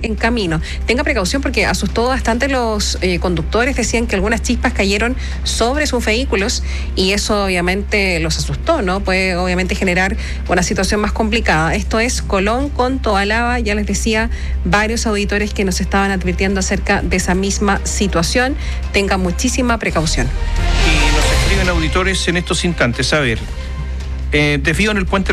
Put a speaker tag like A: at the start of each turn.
A: en camino. Tenga precaución porque asustó bastante los conductores, decían que algunas chispas cayeron sobre sus vehículos y eso obviamente los asustó, ¿no? Puede obviamente generar una situación más complicada. Esto es Colón con Tobalaba, ya les decía, varios auditores que nos estaban advirtiendo acerca de esa misma situación. Tengan muchísima precaución.
B: Y nos escriben auditores en estos instantes, a ver, desvío en el puente